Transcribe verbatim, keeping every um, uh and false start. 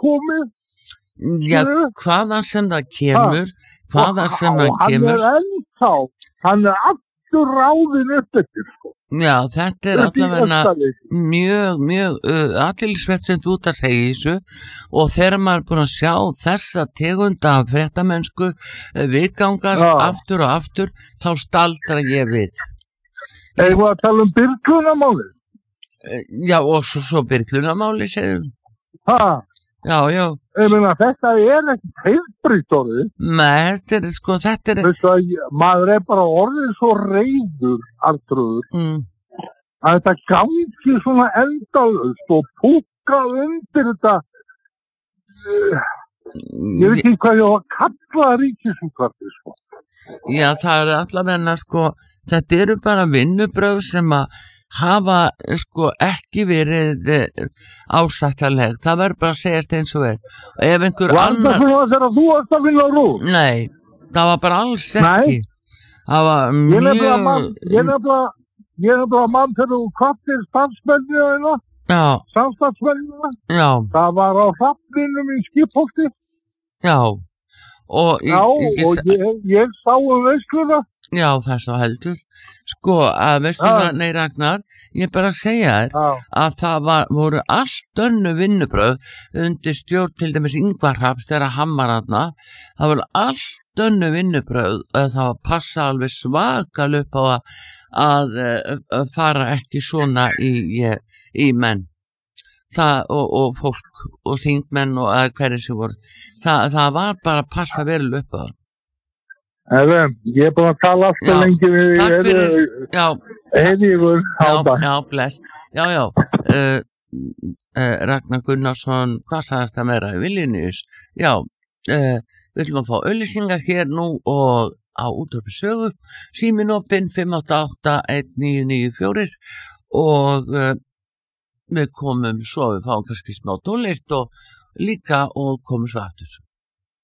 komið. Já, hvaðan sem það kemur, hvaðan sem það kemur. Hann er ennþá, hann er aftur ráðinn upp eftir, sko. Já, þetta er allavega mjög, mjög uh, athyglisvert sem þú ert að segja í þessu og þegar maður er búin að sjá þessa tegunda af fréttamennsku uh, viðgangast Já. aftur og aftur, þá staldra ég við. Eða þú að tala um byrglunamáli? Uh, já, og svo, svo byrglunamáli, segjum. Hæ? Já, já. Ég meina, þetta er ekki heilbrigt orðið. Nei, þetta er, sko, þetta er... Þess að maður er bara orðið svo reiður, Arnþrúður, mm. að þetta gangi svona endalaust og púkað undir þetta, uh, ég veit ekki hvað ég á að kalla ríkisútvarpið, sko. Já, það er allavega, sko, þetta eru bara vinnubrögð sem að hafa sko ekki verið ásættanleg, það verður bara að segjast eins og er og ef einhver Var annar það svona þegar þú varst að vinna á RÚV? Nei, það var bara alls ekki Nei. Það var Ég mjög nefnilega mann ég nefnilega ég nefnilega mann þegar þú kvartir starfsmennina Já, samstarfsmennina já, það var á hrafninum í Skipholti já og Já, ég, ég, og ég, ég sá um veisluna Já, það er svo heldur. Sko, að veistu Já. það, nei Ragnar, ég er bara að segja þér Já. að það var, voru allt önnu vinnubröð undir stjórn til dæmis Ingvar Hrafns þegar hann var þarna. Það voru allt önnu vinnubröð að það var passa alveg svakal upp á að, að, að fara ekki svona í, í menn. Það, og, og fólk og þingmenn og hverju sem voru. Það, það var bara að passa vel upp á það. Eða, ég er búin að tala alltaf lengi við Takk fyrir, já Heiðífur, já, já, bless Já, já uh, uh, Ragnar Gunnarsson, hvað sagðist það meira í Vilnius? Já, uh, við ætlum að fá auglýsingar hér nú og á útvarpi sögu síminn opinn fimm átta átta eitt níu níu fjögur og uh, við komum svo við fáum kannski smá tónlist og líka og komum svo aftur